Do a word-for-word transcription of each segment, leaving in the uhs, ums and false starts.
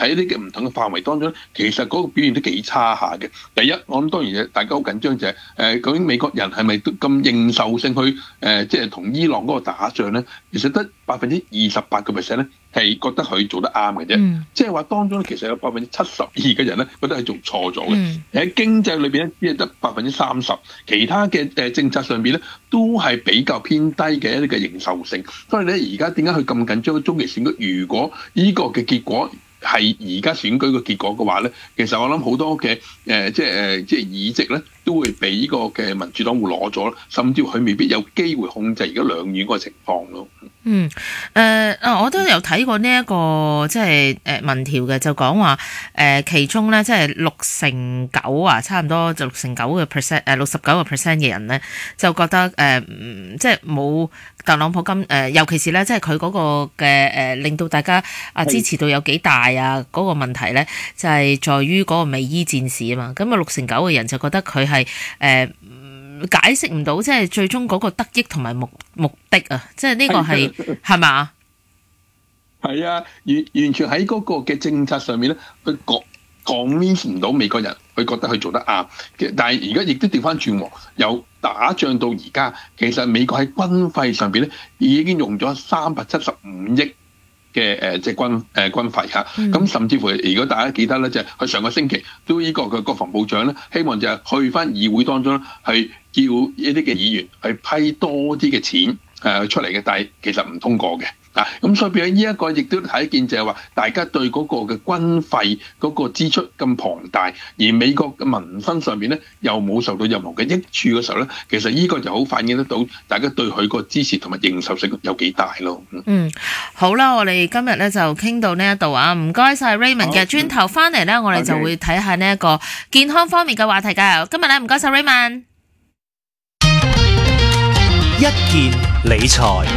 喺呢啲唔同嘅範圍當中，其實嗰個表現都幾差下嘅。第一，我諗當然大家好緊張就係、是、誒、呃、究竟美國人係咪都咁認受性去誒、呃、即係同伊朗嗰個打仗咧？其實得百分之二十八個 percent 咧係覺得佢做得啱嘅啫，嗯、即係話當中其實有百分之七十二嘅人咧覺得係做錯咗嘅。喺、嗯、經濟裏邊咧只係得百分之三十，其他嘅誒政策上邊咧都係比較偏低嘅一啲嘅認受性。所以咧而家點解佢咁緊張中期選舉？如果呢個嘅結果係而家選舉嘅結果嘅話咧，其實我諗好多嘅誒、呃、即係誒、呃、即係議席咧都會俾呢個嘅民主黨會攞咗，甚至乎佢未必有機會控制而家兩院嗰個情況咯。 嗯，誒、呃、啊，我都有睇過呢、這、一個即係誒民調嘅，就講話誒其中咧即係六成九啊，差唔多就六成九嘅 percent 誒六十九個 percent 嘅人咧就覺得誒、呃、即係冇特朗普咁誒、呃，尤其是咧即係佢嗰個嘅誒、呃、令到大家啊支持度有幾大啊嗰、那個問題咧，就係、是、在於嗰個美伊戰事啊嘛。咁啊六成九嘅人就覺得佢係誒。解釋唔到，即係最終嗰個得益同埋目目的啊！即係呢個係係嘛？ 係啊，完完全喺嗰個嘅政策上面咧，佢講講唔到美國人，佢覺得佢做得啱。但係而家亦都調翻轉喎，由打仗到而家，其實美國喺軍費上邊咧已經用咗三百七十五億嘅誒即係軍誒、呃、軍費嚇，咁、嗯、甚至乎如果大家記得咧，就係、是、佢上個星期都呢個嘅國防部長咧，希望就係去翻議會當中去叫一啲嘅議員去批多啲嘅錢誒、呃、出嚟嘅，但係其實唔通過嘅。啊，咁所以變咗呢一個亦都睇見就係話，大家對嗰個嘅軍費嗰個支出咁龐大，而美國嘅民生上邊咧又冇受到任何嘅益處嘅時候咧，其實呢個就好反映得到大家對佢個支持同埋認受性有幾大咯。 嗯，好啦，我哋今日咧就傾到呢一度啊，唔該晒 Raymond 嘅，轉頭翻嚟咧，我哋就會睇下呢一個健康方面嘅話題㗎。今日咧唔該晒 Raymond， 一件理財。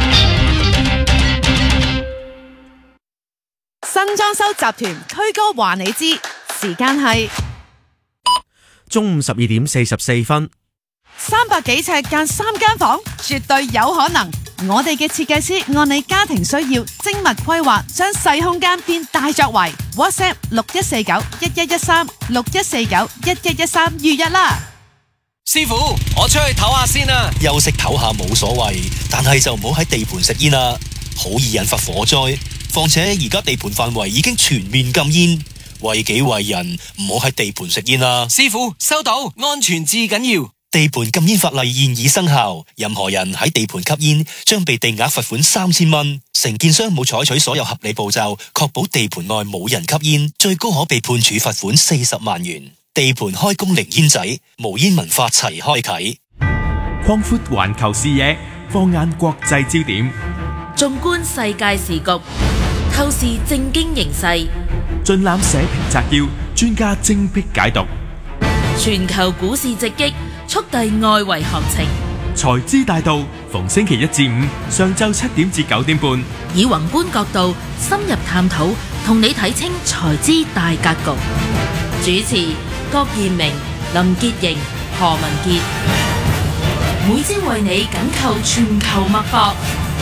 新裝修集團推歌話你知，時間係中午十二點四十四分。 三百幾尺間三間房，絕對有可能。我哋嘅設計師按你家庭需要精密規劃，將細空間變大作為。WhatsApp 六一四九一一一三六一四九一一一三預約啦。 師傅，我出去唞下先啦。休息唞下冇所謂，但係就唔好喺地盤食煙啦，好易引發火災。況且而家地盤範圍已經全面禁煙，為己為人，唔好喺地盤食煙啦。師傅，收到，安全至緊要。地盤禁煙法例現已生效，任何人喺地盤吸煙將被定額罰款三千蚊。承建商冇採取所有合理步驟，確保地盤內冇人吸煙，最高可被判處罰款四十萬元。地盤開工零煙仔，無煙文化齊開啟。 擴闊環球視野，放眼國際焦點， 縱觀世界時局，透視政經形勢， 盡覽社評摘要，專家精闢解讀。 全球股市直擊，速遞外圍行情。 財資大道，逢星期一至五上晝七點至九點半， 以宏觀角度深入探討，同你睇清財資大格局。主持郭彥明、林潔瑩、何文傑，每朝為你緊扣全球脈搏。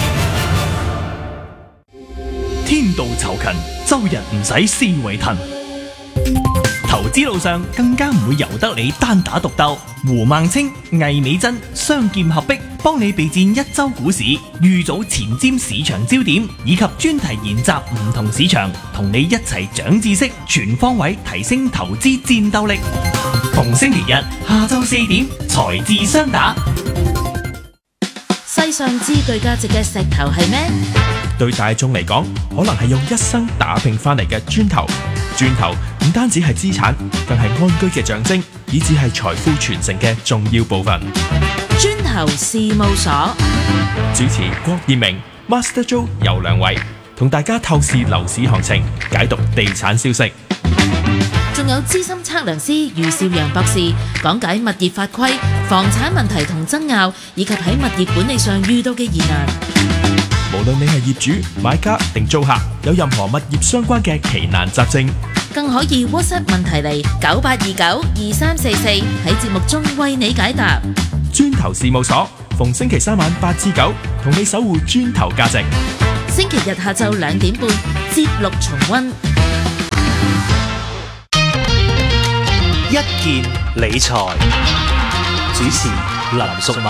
天道酬勤，周日唔使思維騰。投資路上更加唔會由得你單打獨鬥。胡孟青、魏美珍雙劍合璧，幫你備戰一周股市，預早前瞻市場焦點，以及專題研習唔同市場，同你一齊長知識，全方位提升投資戰鬥力。逢星期日下晝四點，財智雙打。 世上最具價值嘅石頭係咩？ 對大眾嚟講，可能係用一生打拼翻嚟嘅磚頭。磚頭唔單止係資產，更係安居嘅象徵，以至係財富傳承嘅重要部分。 磚頭事務所主持郭彥明、Master Joe 游良偉，同大家透視樓市行情，解讀地產消息。 仲有資深測量師余少陽博士講解物業法規、房產問題同爭拗，以及喺物業管理上遇到嘅疑難。 無論你係業主、買家定租客，有任何物業相關嘅奇難雜症， 更可以 WhatsApp 問題嚟九八二九二三四四，喺節目中為你解答。 磚頭事務所逢星期三晚八至九，同你守護磚頭價值。 星期日下晝兩點半，節錄重溫。 一件理財，主持林淑敏。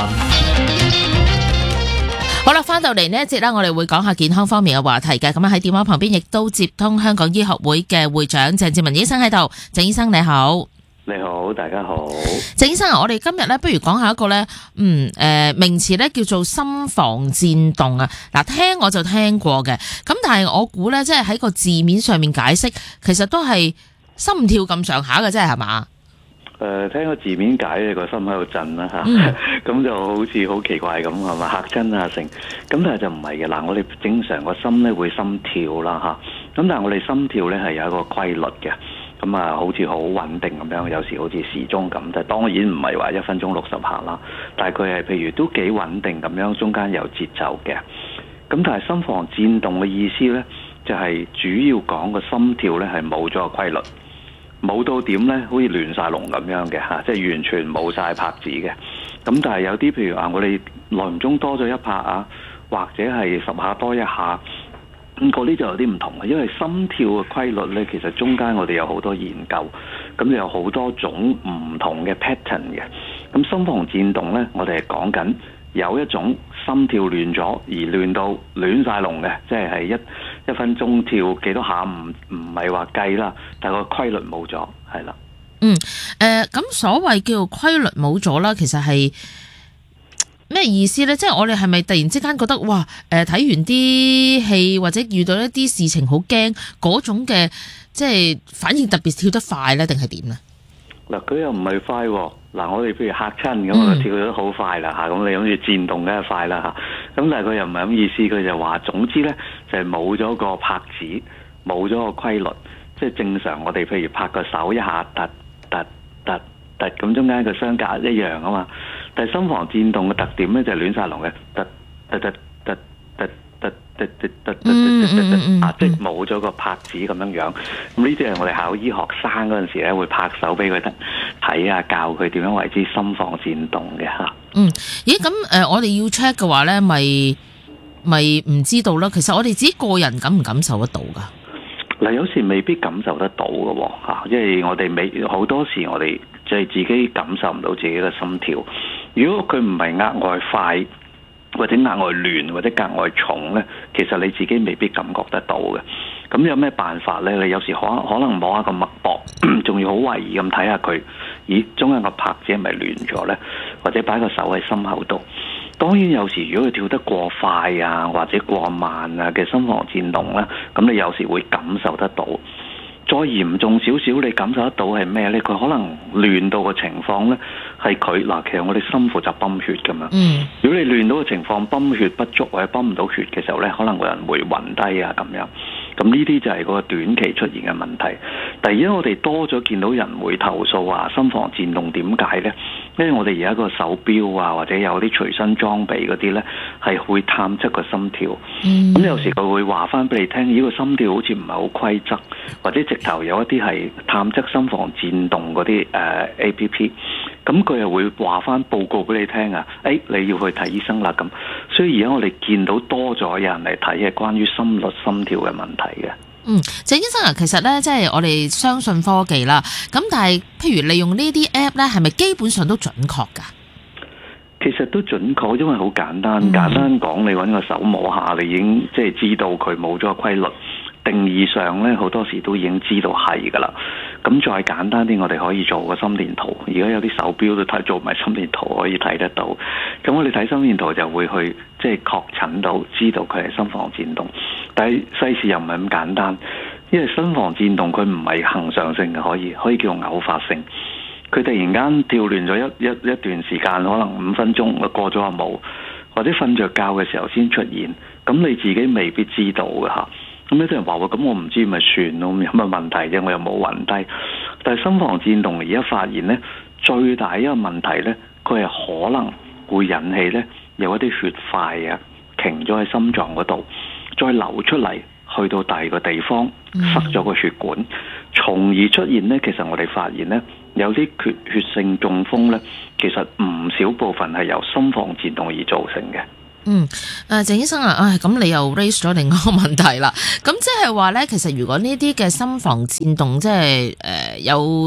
好啦，翻到嚟呢一節啦，我哋會講下健康方面嘅話題嘅。咁喺電話旁邊亦都接通香港醫學會嘅會長鄭志文醫生喺度。鄭醫生你好。 你好，大家好。 鄭醫生啊，我哋今日咧，不如講下一個咧，嗯，誒、呃，名詞咧叫做心房顫動啊。嗱，聽我就聽過嘅，咁但係我估咧，即係喺個字面上面解釋，其實都係心跳咁上下嘅，啫係嘛？ 誒、呃，聽個字面解，你個心喺度震啦吓，咁、嗯、就好似好奇怪咁係嘛，嚇親啊成，咁但係就唔係嘅。嗱，我哋正常個心咧會心跳啦吓，咁但係我哋心跳咧係有一個規律嘅。咁啊，好似好穩定咁樣，有時好似時鐘咁，但係當然唔係話一分鐘六十下啦，但係佢係譬如都幾穩定咁樣，中間有節奏嘅。咁但係心房顫動嘅意思呢，就係、是、主要講個心跳呢係冇咗個規律，冇到點呢，好似亂晒龍咁樣嘅嚇，即係完全冇晒拍子嘅。咁但係有啲譬如話，我哋耐唔中多咗一拍啊，或者係十下多一下。咁嗰啲就有啲唔同嘅，因為心跳嘅規律咧，其實中間我哋有好多研究，咁有好多種唔同嘅 pattern 嘅。咁心房顫動咧，我哋係講緊有一種心跳亂咗，而亂到亂晒龍嘅，即係係一一分鐘跳幾多下，唔唔係話計啦，但係個規律冇咗，係啦。 嗯，誒、呃，咁所謂叫做規律冇咗啦，其實係咩意思呢？即係我哋係咪突然之間覺得哇？誒、呃，睇完啲戲或者遇到一啲事情好驚嗰種嘅，即係反應特別跳得快呢？定係點呢？ 嗱，佢又唔係快喎。嗱，我哋譬如嚇親咁，我跳得好快啦嚇。咁、嗯、你諗住顫動梗係快啦嚇。咁但係佢又唔係咁意思，佢就話總之呢，就係冇咗個拍子，冇咗個規律。即係正常我哋譬如拍個手一下，突突突突咁，中間個相隔一樣啊嘛。但係心房顫動嘅特點咧就係亂晒龍嘅，突突突突突突突突突突突啊！即係冇咗個拍子咁樣樣。咁呢啲係我哋考醫學生嗰陣時咧會拍手俾佢睇啊，教佢點樣為之心房顫動嘅嚇。 嗯，咦咁誒，我哋要 check 嘅話咧，咪咪唔知道啦。其實我哋自己個人感唔感受得到㗎？ 嗱，有時未必感受得到嘅喎嚇，因為我哋未好多時我哋就係自己感受唔到自己嘅心跳。如果佢唔係額外快，或者額外亂，或者格外重呢，其實你自己未必感覺得到嘅。咁有咩辦法呢？你有時可可能摸下個脈搏，仲要好懷疑咁睇下佢，咦，中間個拍子係咪亂咗呢？或者擺個手喺心口度。當然有時如果佢跳得過快啊，或者過慢啊嘅心房顫動呢，咁你有時會感受得到。再嚴重少少，你感受得到係咩呢？佢可能亂到個情況呢，係佢嗱，其實我哋心負責泵血㗎嘛。嗯。如果你亂到個情況，泵血不足或者泵唔到血嘅時候呢，可能個人會暈低啊咁樣。咁呢啲就係嗰個短期出現嘅問題。第二，我哋多咗見到人會投訴話心房顫動點解呢？因為我哋而家個手錶啊，或者有啲隨身裝備嗰啲呢，係會探測個心跳。嗯。咁有時佢會話翻俾你聽，呢個心跳好似唔係好規則，或者直頭有一啲係探測心房顫動嗰啲誒 A P P。咁佢又會話翻報告俾你聽啊！誒、哎，你要去睇醫生啦咁。所以而家我哋見到多咗有人嚟睇係關於心率、心跳嘅問題嘅。 嗯，鄭醫生啊，其實咧，即係我哋相信科技啦。咁但係，譬如利用呢啲 app 咧，係咪基本上都準確㗎？ 其實都準確，因為好簡單。嗯、簡單講，你揾個手摸下，你已經即係知道佢冇咗個規律。定義上咧，好多時都已經知道係㗎啦。咁再簡單啲，我哋可以做個心電圖。而家有啲手錶都睇做埋心電圖，可以睇得到。咁我哋睇心電圖就會去即係確診到，知道佢係心房顫動。但係世事又唔係咁簡單，因為心房顫動佢唔係恆常性嘅，可以可以叫偶發性。佢突然間跳亂咗一一一段時間，可能五分鐘過咗就冇，或者瞓着覺嘅時候先出現。咁你自己未必知道嘅嚇。咁有啲人話喎，咁我唔知咪算咯，有乜問題啫？我又冇暈低。但係心房顫動而家發現呢，最大一個問題呢，佢係可能會引起呢有一啲血塊啊停咗喺心臟嗰度，再流出嚟去到第二個地方塞咗個血管，從而出現呢。其實我哋發現呢，有啲缺血性中風呢，其實唔少部分係由心房顫動而造成嘅。 嗯，誒鄭醫生啊，唉，咁你又 raise 咗另外一個問題啦。咁即係話咧，其實如果呢啲嘅心房顫動，即係誒有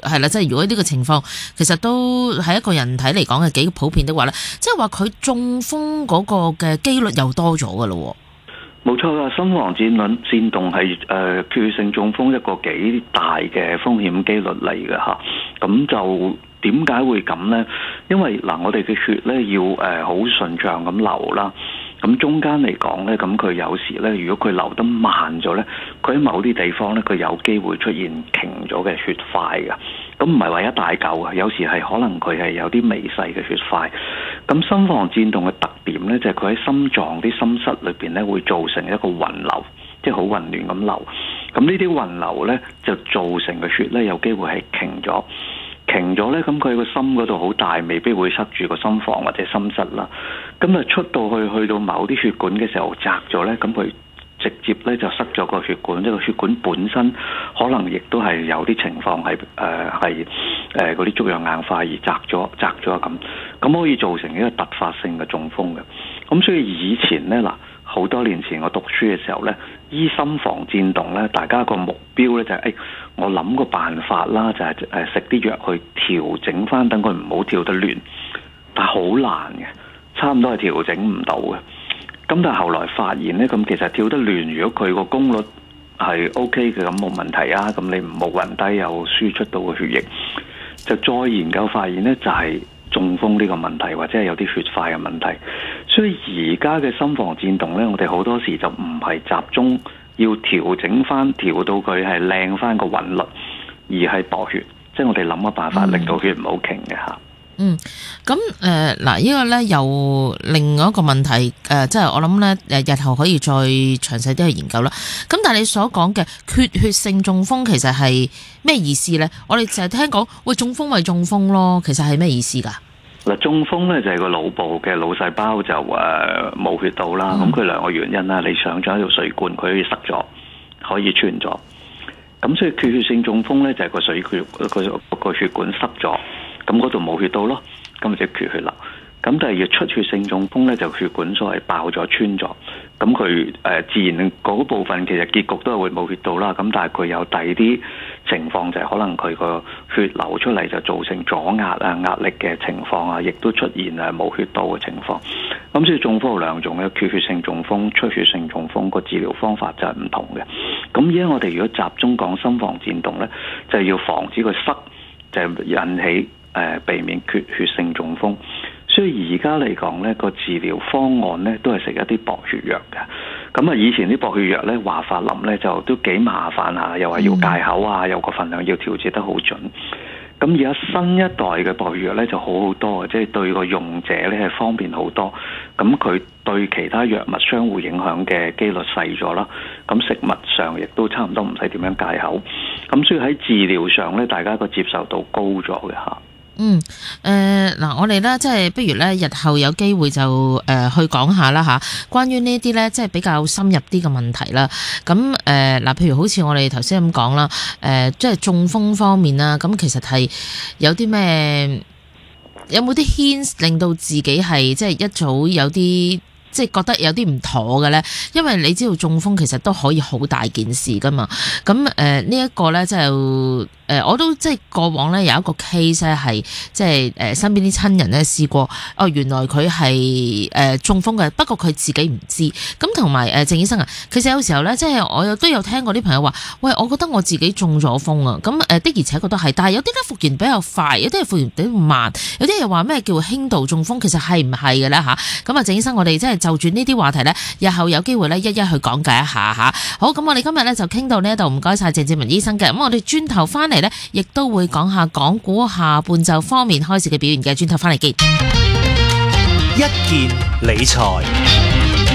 係啦，即係如果呢個情況其實都係一個人體嚟講係幾普遍的話咧，即係話佢中風嗰個嘅機率又多咗噶咯。 冇錯啊，心房顫輪顫動係誒缺血性中風一個幾大嘅風險機率嚟嘅嚇。咁就點解會咁呢？因為嗱，我哋嘅血咧要誒好順暢咁流啦。咁中間嚟講咧，咁佢有時咧，如果佢流得慢咗咧，佢喺某啲地方咧，佢有機會出現停咗嘅血塊嘅。咁唔係話一大嚿啊，有時係可能佢係有啲微細嘅血塊。咁心房顫動嘅特點咧，就係佢喺心臟啲心室裏邊咧，會造成一個混流，即係好混亂咁流。咁呢啲混流咧，就造成嘅血咧，有機會係停咗。停咗咧，咁佢個心嗰度好大，未必會塞住個心房或者心室啦。咁啊出到去去到某啲血管嘅時候窄咗咧，咁佢直接咧就塞咗個血管，即係個血管本身可能亦都係有啲情況係誒係誒嗰啲粥樣硬化而窄咗窄咗咁，咁可以造成一個突發性嘅中風嘅。咁所以以前咧嗱，好多年前我讀書嘅時候咧，醫心房顫動咧，大家個目標咧就係、是、誒、哎，我諗個辦法啦，就係誒食啲藥去調整翻，等佢唔好跳得亂，但係好難嘅，差唔多係調整唔到嘅。咁但係後來發現咧，咁其實跳得亂，如果佢個功率係 O K 嘅，咁冇問題啊。咁你唔冇暈低又輸出到個血液，就再研究發現咧，就係、是、中風呢個問題，或者係有啲血塊嘅問題。所以而家嘅心房顫動咧，我哋好多時就唔係集中要調整翻，調到佢係靚翻個韻律，而係駁血，即係我哋諗個辦法令到血唔好停嘅嚇。 嗯，咁誒嗱，呢個咧又另外一個問題誒、呃，即係我諗咧誒，日後可以再詳細啲去研究啦。咁但係你所講嘅缺血性中風其實係咩意思咧？我哋淨係聽講喂中風咪中風咯，其實係咩意思㗎？ 嗱，中風咧就係個腦部嘅腦細胞就誒冇、呃、血到啦。咁佢、嗯、兩個原因啦，你上咗一條水管，佢可以塞咗，可以穿咗。咁所以缺血性中風咧就係個水血個個血管塞咗。咁嗰度冇血到咯，咁咪即係缺血啦。咁第二個出血性中風咧，就血管所謂爆咗穿咗，咁佢誒自然嗰部分其實結局都係會冇血到啦。咁但係佢有第二啲情況，就係可能佢個血流出嚟就造成阻壓啊、壓力嘅情況啊，亦都出現誒冇血到嘅情況。咁所以中風有兩種嘅，缺血性中風、出血性中風個治療方法就係唔同嘅。咁而家我哋如果集中講心房顫動咧，就係要防止佢塞，就係引起。誒、呃、避免缺血性中風，所以而家嚟講呢個治療方案呢都係食一啲薄血藥嘅。咁啊，以前啲薄血藥呢，華法林呢就都幾麻煩下，又話要戒口啊，有個份量要調節得好準。咁而家新一代嘅薄血藥呢就好好多，即係對個用者呢係方便好多。咁佢對其他藥物相互影響嘅機率細咗啦。咁食物上亦都差唔多唔使點樣戒口。咁所以喺治療上呢，大家個接受度高咗嘅嚇。 嗯，誒、呃、嗱，我哋咧即係不如咧，日後有機會就誒、呃、去講下啦吓，關於呢啲咧即係比較深入啲嘅問題啦。咁誒嗱，譬如好似我哋頭先咁講啦，誒、呃、即係中風方面啦，咁其實係有啲咩，有冇啲 hints 令到自己係即係一早有啲即係覺得有啲唔妥嘅咧？因為你知道中風其實都可以好大件事噶嘛。咁誒、呃這個、呢一個咧就。誒、呃，我都即係過往咧有一個 case 咧係即係誒、呃、身邊啲親人咧試過，哦原來佢係誒中風嘅，不過佢自己唔知。咁同埋誒鄭醫生啊，其實有時候咧即係我又都有聽過啲朋友話，喂，我覺得我自己中咗風啊。咁誒、呃、的而且確都係，但係有啲咧復原比較快，有啲係復原比較慢，有啲又話咩叫輕度中風，其實係唔係嘅咧吓？咁啊，鄭醫生，我哋即係就住呢啲話題咧，日後有機會咧一一去講解一下吓。好，咁我哋今日咧就傾到呢一度，唔該晒鄭志文醫生嘅。咁我哋轉頭翻嚟。亦都會講下港股下半晝方面開始嘅表現嘅，轉頭翻嚟見。 一件理財。